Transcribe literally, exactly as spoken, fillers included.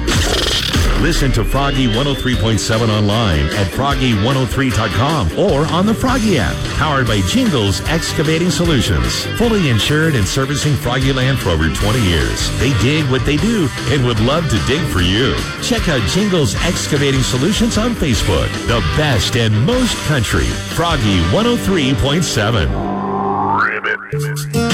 Listen to Froggy one oh three point seven online at froggy one oh three dot com or on the Froggy app, powered by Jingles Excavating Solutions. Fully insured and servicing Froggy Land for over twenty years. They dig what they do and would love to dig for you. Check out Jingles Excavating Solutions on Facebook. The best and most country. Froggy one oh three point seven. Ribbit.